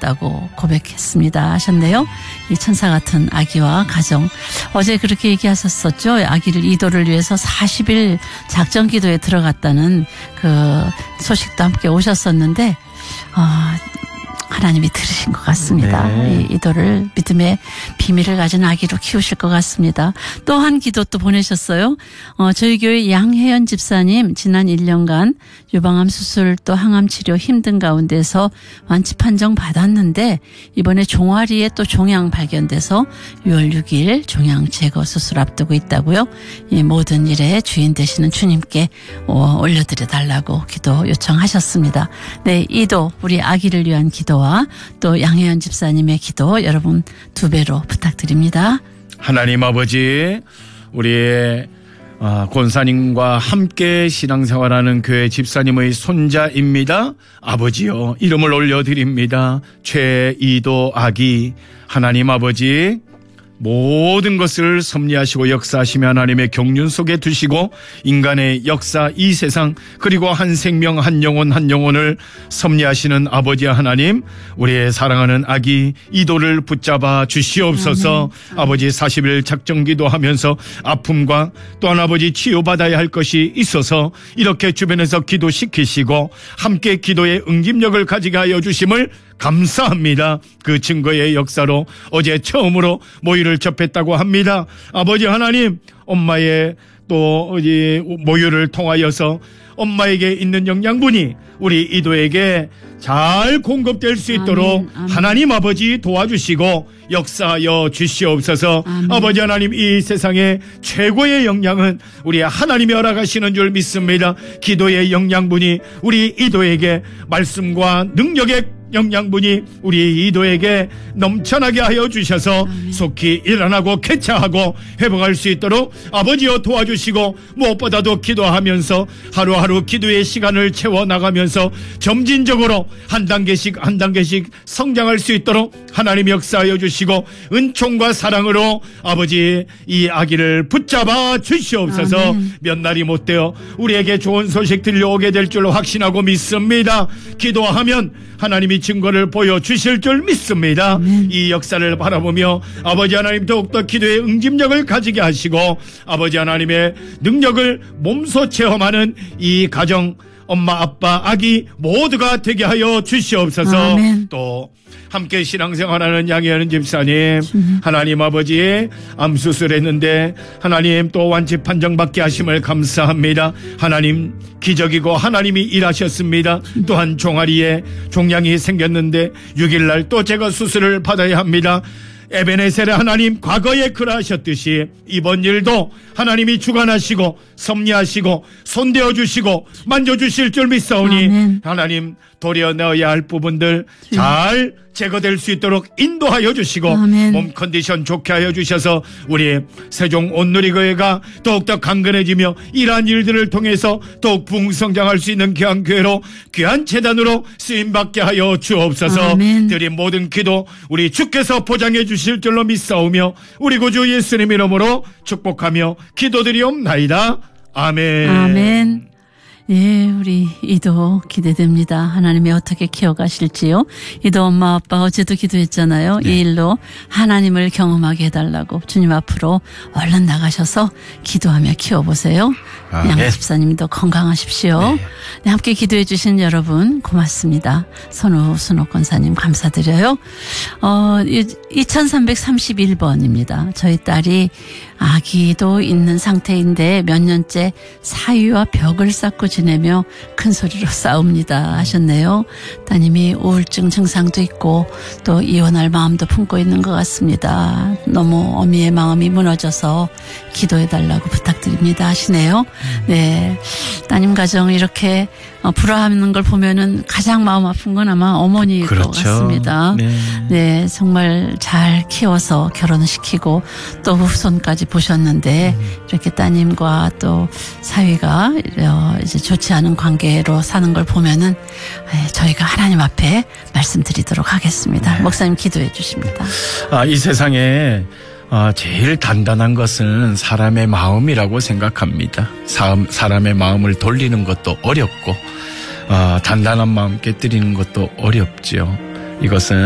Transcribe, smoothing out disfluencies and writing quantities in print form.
있다고 고백했습니다 하셨네요. 이 천사 같은 아기와 가정. 어제 그렇게 얘기하셨었죠. 아기를 이도를 위해서 40일 작전 기도에 들어갔다는 그 소식도 함께 오셨었는데 하나님이 들으신 것 같습니다. 네. 이 이도를 믿음의 비밀을 가진 아기로 키우실 것 같습니다. 또 한 기도 또 보내셨어요. 저희 교회 양혜연 집사님 지난 1년간 유방암 수술 또 항암 치료 힘든 가운데서 완치 판정 받았는데 이번에 종아리에 또 종양 발견돼서 6월 6일 종양 제거 수술 앞두고 있다고요. 이 모든 일에 주인 되시는 주님께 올려드려 달라고 기도 요청하셨습니다. 네, 이도 우리 아기를 위한 기도와 또 양혜연 집사님의 기도 여러분 2배로 부탁드립니다. 하나님 아버지, 우리 권사님과 함께 신앙생활하는 교회 집사님의 손자입니다. 아버지요, 이름을 올려드립니다. 최이도 아기, 하나님 아버지, 모든 것을 섭리하시고 역사하시며 하나님의 경륜 속에 두시고 인간의 역사 이 세상 그리고 한 생명 한 영혼 한 영혼을 섭리하시는 아버지 하나님, 우리의 사랑하는 아기 이도를 붙잡아 주시옵소서. 아버지 40일 작정기도 하면서 아픔과 또한 아버지 치유받아야 할 것이 있어서 이렇게 주변에서 기도시키시고 함께 기도의 응집력을 가지게 하여 주심을 감사합니다. 그 증거의 역사로 어제 처음으로 모유를 접했다고 합니다. 아버지 하나님, 엄마의 또 모유를 통하여서 엄마에게 있는 영양분이 우리 이도에게 잘 공급될 수 있도록 아멘. 하나님 아버지 도와주시고 역사하여 주시옵소서. 아멘. 아버지 하나님, 이 세상의 최고의 영양은 우리 하나님이 허락하시는 줄 믿습니다. 기도의 영양분이 우리 이도에게 말씀과 능력의 영양분이 우리 이도에게 넘쳐나게 하여 주셔서 속히 일어나고 쾌차하고 회복할 수 있도록 아버지여 도와주시고 무엇보다도 기도하면서 하루하루 기도의 시간을 채워나가면서 점진적으로 한 단계씩 성장할 수 있도록 하나님 역사하여 주시고 은총과 사랑으로 아버지 이 아기를 붙잡아 주시옵소서. 몇 날이 못되어 우리에게 좋은 소식 들려오게 될 줄로 확신하고 믿습니다. 기도하면 하나님이 증거를 보여주실 줄 믿습니다. 이 역사를 바라보며 아버지 하나님 더욱더 기도의 응집력을 가지게 하시고 아버지 하나님의 능력을 몸소 체험하는 이 가정, 엄마, 아빠, 아기 모두가 되게 하여 주시옵소서. 아멘. 또 함께 신앙생활하는 양혜연 집사님, 하나님 아버지 암수술했는데 하나님 또 완치 판정받게 하심을 감사합니다. 하나님 기적이고 하나님이 일하셨습니다. 또한 종아리에 종양이 생겼는데 6일날 또 제가 수술을 받아야 합니다. 에베네셀의 하나님, 과거에 그러하셨듯이 이번 일도 하나님이 주관하시고 섭리하시고 손대어 주시고 만져주실 줄 믿사오니 아멘. 하나님 도려 넣어야 할 부분들 잘 제거될 수 있도록 인도하여 주시고 아멘. 몸 컨디션 좋게 하여 주셔서 우리 세종 온누리교회가 더욱더 강건해지며 이러한 일들을 통해서 더욱 부흥성장할 수 있는 귀한 교회로 귀한 재단으로 쓰임받게 하여 주옵소서. 아멘. 드린 모든 기도 우리 주께서 보장해 주실 줄로 믿사오며 우리 구주 예수님 이름으로 축복하며 기도드리옵나이다. 아멘. 아멘. 예, 우리 이도 기대됩니다. 하나님이 어떻게 키워가실지요. 이도 엄마 아빠 어제도 기도했잖아요. 이 일로 하나님을 경험하게 해달라고 주님 앞으로 얼른 나가셔서 기도하며 키워보세요. 양 집사님도 건강하십시오. 네, 함께 기도해 주신 여러분 고맙습니다. 선우 권사님 감사드려요. 2331번입니다. 저희 딸이 아기도 있는 상태인데 몇 년째 사위와 벽을 쌓고 지내며 큰 소리로 싸웁니다 하셨네요. 따님이 우울증 증상도 있고 또 이혼할 마음도 품고 있는 것 같습니다. 너무 어미의 마음이 무너져서 기도해달라고 부탁드립니다 하시네요. 네, 따님 가정 이렇게 불화하는 걸 보면은 가장 마음 아픈 건 아마 어머니일 것 같습니다. 네, 정말 잘 키워서 결혼을 시키고 또 후손까지 보셨는데 이렇게 따님과 또 사위가 이제 좋지 않은 관계로 사는 걸 보면은 저희가 하나님 앞에 말씀드리도록 하겠습니다. 목사님 기도해 주십니다. 이 세상에 제일 단단한 것은 사람의 마음이라고 생각합니다. 사람의 마음을 돌리는 것도 어렵고 단단한 마음 깨뜨리는 것도 어렵죠. 이것은